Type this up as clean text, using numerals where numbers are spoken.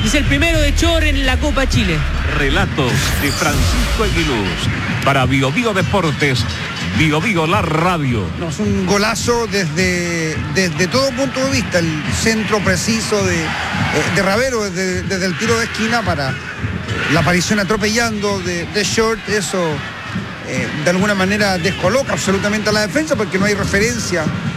Es el primero de Chor en la Copa Chile. Relatos de Francisco Aguiluz para Bio Bio Deportes, Bio Bio la radio. No, es un golazo desde todo punto de vista, el centro preciso de Ravero desde el tiro de esquina para la aparición atropellando de Short. Eso de alguna manera descoloca absolutamente a la defensa porque no hay referencia